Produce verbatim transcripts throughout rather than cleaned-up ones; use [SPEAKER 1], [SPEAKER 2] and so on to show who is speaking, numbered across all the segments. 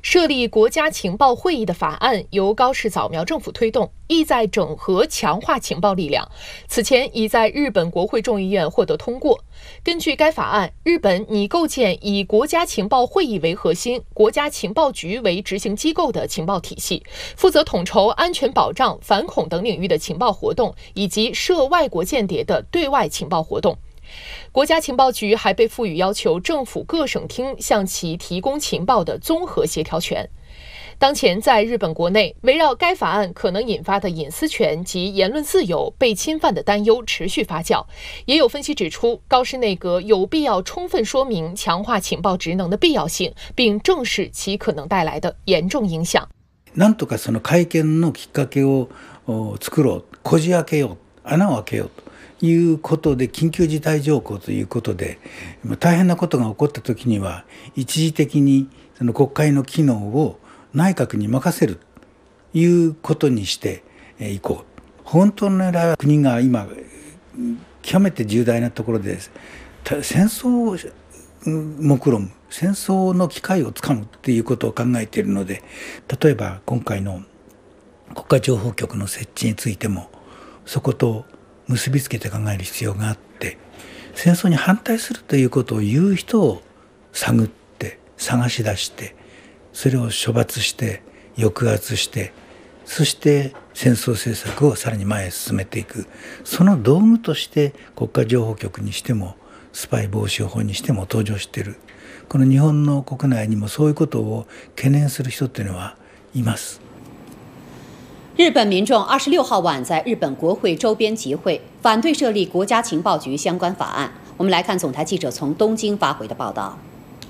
[SPEAKER 1] 设立国家情报会议的法案由高市早苗政府推动，意在整合强化情报力量。此前已在日本国会众议院获得通过。根据该法案，日本拟构建以国家情报会议为核心、国家情报局为执行机构的情报体系，负责统筹安全保障、反恐等领域的情报活动，以及涉外国间谍的对外情报活动。国家情报局还被赋予要求政府各省厅向其提供情报的综合协调权。当前在日本国内，围绕该法案可能引发的隐私权及言论自由被侵犯的担忧持续发酵。也有分析指出，高市内阁有必要充分说明强化情報職能的必要性，并正视其可能带来的严重影响。
[SPEAKER 2] なんとかその会見のきっかけを作ろう、こじ開けよう、穴を開けようと。いうことで緊急事態条項ということで大変なことが起こったときには一時的にその国会の機能を内閣に任せるということにしていこう。本当の狙いは国が今極めて重大なところで戦争を目論む、戦争の機会をつかむということを考えているので、例えば今回の国家情報局の設置についてもそこと結びつけて考える必要があって、戦争に反対するということを言う人を探って探し出して、それを処罰して抑圧して、そして戦争政策をさらに前へ進めていく、その道具として国家情報局にしてもスパイ防止法にしても登場している。この日本の国内にもそういうことを懸念する人というのはいます。
[SPEAKER 3] 日本民众二十六号晚在日本国会周边集会，反对设立国家情报局相关法案。我们来看总台记者从东京发回的报道。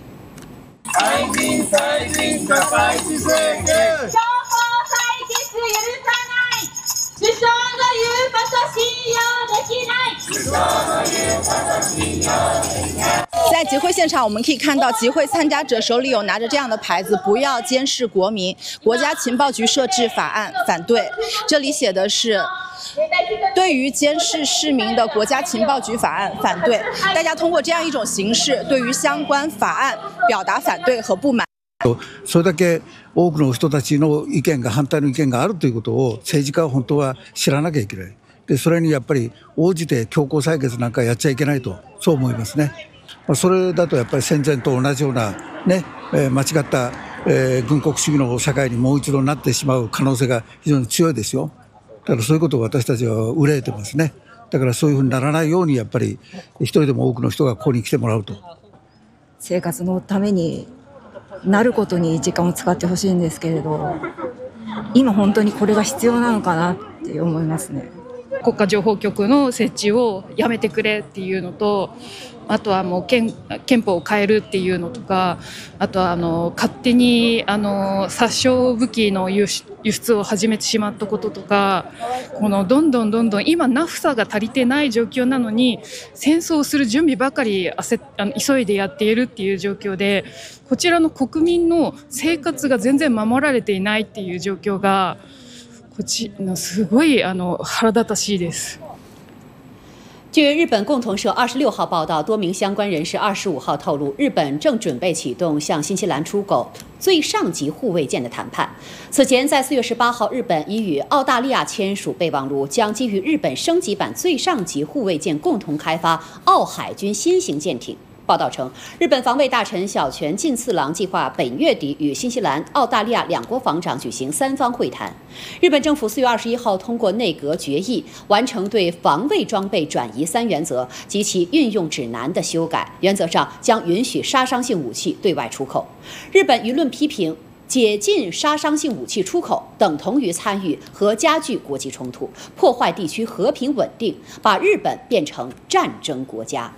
[SPEAKER 4] 在集会现场，我们可以看到集会参加者手里有拿着这样的牌子：不要监视国民，国家情报局设置法案反对。这里写的是对于监视市民的国家情报局法案反对。大家通过这样一种形式，对于相关法案表达反对和不满。
[SPEAKER 5] それだけ多くの人たちの意見が反対の意見があるということを政治家は本当は知らなきゃいけない。でそれにやっぱり応じて強行採決なんかやっちゃいけないと、そう思いますね。それだとやっぱり戦前と同じようなね、間違った、えー、軍国主義の社会にもう一度なってしまう可能性が非常に強いですよ。だからそういうことを私たちは憂えてますね。だからそういうふうにならないようにやっぱり一人でも多くの人がここに来てもらうと。
[SPEAKER 6] 生活のためになることに時間を使ってほしいんですけれど、今本当にこれが必要なのかなって思いますね。
[SPEAKER 7] 国家情報局の設置をやめてくれっていうのと、あとはもう 憲, 憲法を変えるっていうのとか、あとはあの勝手にあの殺傷武器の輸出を始めてしまったこととか、このどんどんどんどん今ナフサが足りてない状況なのに戦争をする準備ばかり焦あの急いでやっているっていう状況で、こちらの国民の生活が全然守られていないっていう状況がこっちのすごいあの腹立たしいです。
[SPEAKER 3] 据日本共同社二十六号报道，多名相关人士二十五号透露，日本正准备启动向新西兰出口最上级护卫舰的谈判。此前，在四月十八号，日本已与澳大利亚签署备忘录，将基于日本升级版最上级护卫舰共同开发澳海军新型舰艇。报道称，日本防卫大臣小泉进次郎计划本月底与新西兰、澳大利亚两国防长举行三方会谈。日本政府四月二十一号通过内阁决议，完成对防卫装备转移三原则及其运用指南的修改，原则上将允许杀伤性武器对外出口。日本舆论批评，解禁杀伤性武器出口等同于参与和加剧国际冲突，破坏地区和平稳定，把日本变成战争国家。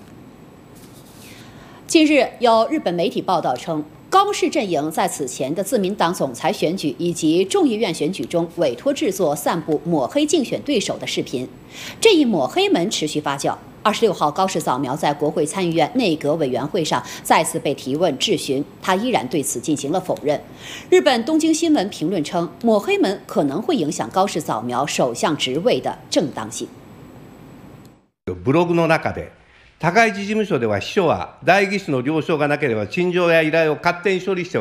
[SPEAKER 3] 近日，有日本媒体报道称，高市阵营在此前的自民党总裁选举以及众议院选举中委托制作散布抹黑竞选对手的视频。这一抹黑门持续发酵。二十六号，高市早苗在国会参议院内阁委员会上再次被提问质询，他依然对此进行了否认。日本东京新闻评论称，抹黑门可能会影响高市早苗首相职位的正当性。
[SPEAKER 8] ブログの中で高市事務所では秘書は代議士の了承がなければ陳情や依頼を勝手に処理しては